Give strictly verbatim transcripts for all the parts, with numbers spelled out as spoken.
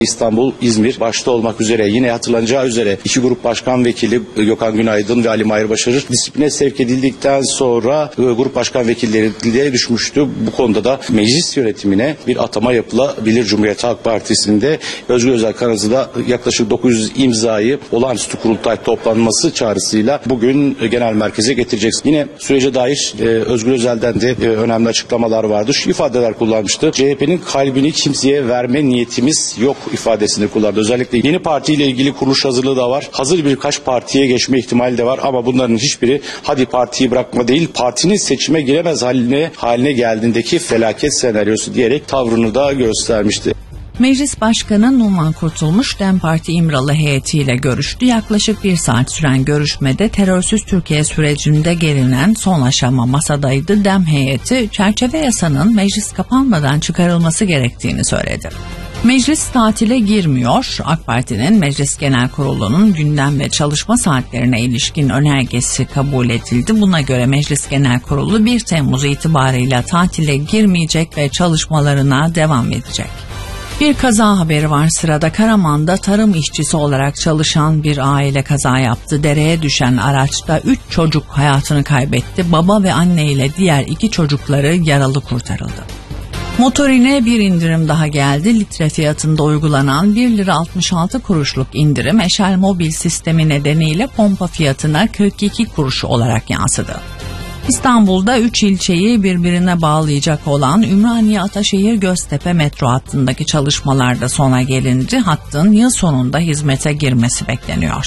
İstanbul, İzmir başta olmak üzere yine hatırlanacağı üzere iki grup başkan vekili Gökhan Günaydın ve Ali Mahir Başarır disipline sevk edildikten sonra grup başkan vekilleri düşmüştü. Bu konuda da meclis yönetimine bir atama yapılabilir Cumhuriyet Halk Partisi'nde. Özgür Özel kanadı da yaklaşık dokuz yüz imzayı olağanüstü kurultay toplanması çağrısıyla bugün genel merkeze getirecek. Yine sürece dair e, Özgür Özel'den de e, önemli açıklamalar vardı. Şu ifadeler kullanmıştı. C H P'nin kalbini kimseye verme niyetimiz yok ifadesini kullandı. Özellikle yeni partiyle ilgili kuruluş hazırlığı da var. Hazır birkaç partiye geçme ihtimali de var ama bunların hiçbiri hadi partiyi bırakma değil, partinin seçime giremez haline, haline geldiğindeki felaket senaryosu diyerek tavrını da göstermişti. Meclis Başkanı Numan Kurtulmuş, DEM Parti İmralı heyetiyle görüştü. Yaklaşık bir saat süren görüşmede terörsüz Türkiye sürecinde gelinen son aşama masadaydı. DEM heyeti çerçeve yasanın meclis kapanmadan çıkarılması gerektiğini söyledi. Meclis tatile girmiyor. AK Parti'nin Meclis Genel Kurulu'nun gündem ve çalışma saatlerine ilişkin önergesi kabul edildi. Buna göre Meclis Genel Kurulu bir Temmuz itibarıyla tatile girmeyecek ve çalışmalarına devam edecek. Bir kaza haberi var sırada. Karaman'da tarım işçisi olarak çalışan bir aile kaza yaptı. Dereye düşen araçta üç çocuk hayatını kaybetti. Baba ve anne ile diğer iki çocukları yaralı kurtarıldı. Motorine bir indirim daha geldi. Litre fiyatında uygulanan bir lira altmış altı kuruşluk indirim Eşel mobil sistemi nedeniyle pompa fiyatına kırk iki kuruş olarak yansıdı. İstanbul'da üç ilçeyi birbirine bağlayacak olan Ümraniye-Ataşehir-Göztepe metro hattındaki çalışmalarda sona gelindi. Hattın yıl sonunda hizmete girmesi bekleniyor.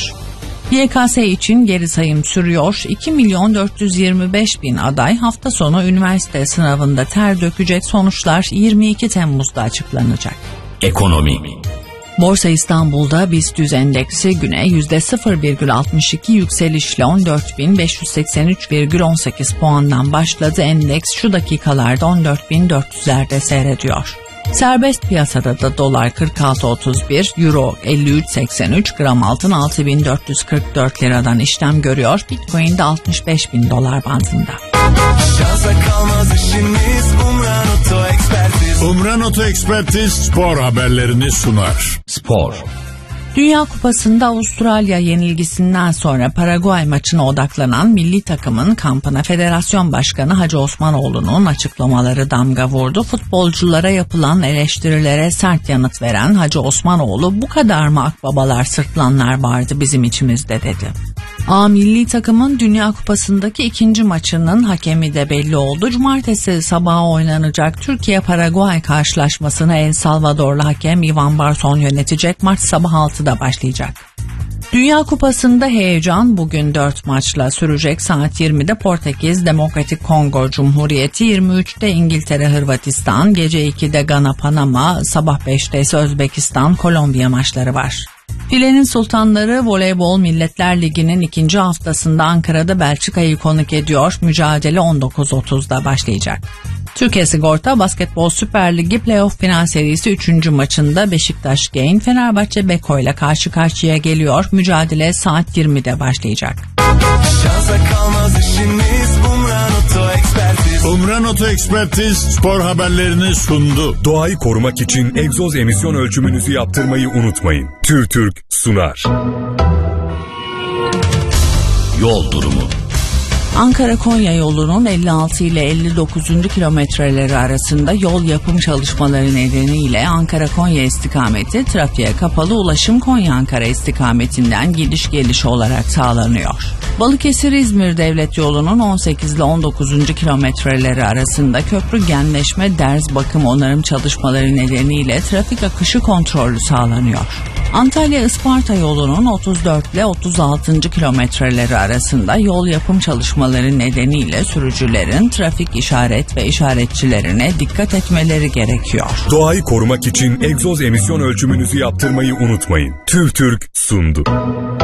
Y K S için geri sayım sürüyor. iki milyon dört yüz yirmi beş bin aday hafta sonu üniversite sınavında ter dökecek, sonuçlar yirmi iki Temmuz'da açıklanacak. Ekonomi. Borsa İstanbul'da BIST yüz endeksi güne yüzde sıfır virgül altmış iki yükselişle on dört bin beş yüz seksen üç virgül on sekiz puandan başladı. Endeks şu dakikalarda on dört bin dört yüzlerde seyrediyor. Serbest piyasada da dolar kırk altı otuz bir, euro elli üç seksen üç, gram altın altı bin dört yüz kırk dört liradan işlem görüyor. Bitcoin de altmış beş bin dolar bandında. Şansa kalmaz işimiz, Umran Oto Ekspertiz. Umran Oto Ekspertiz spor haberlerini sunar. Spor. Dünya Kupası'nda Avustralya yenilgisinden sonra Paraguay maçına odaklanan milli takımın kampına Federasyon Başkanı Hacı Osmanoğlu'nun açıklamaları damga vurdu. Futbolculara yapılan eleştirilere sert yanıt veren Hacı Osmanoğlu, bu kadar mı akbabalar sırtlanlar vardı bizim içimizde dedi. A milli takımın Dünya Kupası'ndaki ikinci maçının hakemi de belli oldu. Cumartesi sabahı oynanacak Türkiye-Paraguay karşılaşmasını El Salvadorlu hakem Ivan Barton yönetecek. Maç sabah altıda başlayacak. Dünya Kupası'nda heyecan bugün dört maçla sürecek. Saat yirmide Portekiz, Demokratik Kongo Cumhuriyeti, yirmi üçte İngiltere, Hırvatistan, gece ikide Gana, Panama, sabah beşte ise Özbekistan, Kolombiya maçları var. Filenin Sultanları Voleybol Milletler Ligi'nin ikinci haftasında Ankara'da Belçika'yı konuk ediyor. Mücadele on dokuz otuzda başlayacak. Türkiye Sigorta Basketbol Süper Ligi Playoff Final Serisi üçüncü maçında Beşiktaş Gain Fenerbahçe Beko ile karşı karşıya geliyor. Mücadele saat yirmide başlayacak. Şansa kalmaz işimiz, Umran Oto Ekspertiz. Umran Oto Ekspertiz spor haberlerini sundu. Doğayı korumak için egzoz emisyon ölçümünüzü yaptırmayı unutmayın. TÜRTÜRK sunar. Yol durumu. Ankara-Konya yolunun elli altı ile elli dokuzuncu kilometreleri arasında yol yapım çalışmaları nedeniyle Ankara-Konya istikameti trafiğe kapalı, ulaşım Konya-Ankara istikametinden gidiş geliş olarak sağlanıyor. Balıkesir-İzmir Devlet Yolu'nun on sekiz ile on dokuzuncu kilometreleri arasında köprü genleşme, derz, bakım, onarım çalışmaları nedeniyle trafik akışı kontrolü sağlanıyor. Antalya-Isparta yolunun otuz dört ile otuz altıncı kilometreleri arasında yol yapım çalışmaları nedeniyle sürücülerin trafik işaret ve işaretçilerine dikkat etmeleri gerekiyor. Doğayı korumak için egzoz emisyon ölçümünüzü yaptırmayı unutmayın. TÜRTÜRK sundu.